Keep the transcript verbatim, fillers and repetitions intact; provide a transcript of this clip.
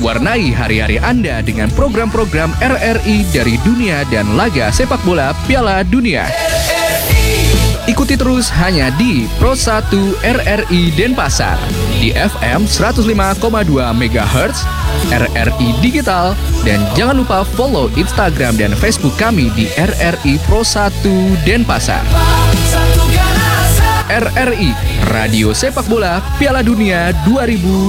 Warnai hari-hari Anda dengan program-program R R I dari dunia dan laga sepak bola Piala Dunia. Ikuti terus hanya di Pro satu R R I Denpasar, di F M seratus lima koma dua megahertz, R R I Digital, dan jangan lupa follow Instagram dan Facebook kami di R R I Pro satu Denpasar. R R I, Radio Sepak Bola Piala Dunia dua ribu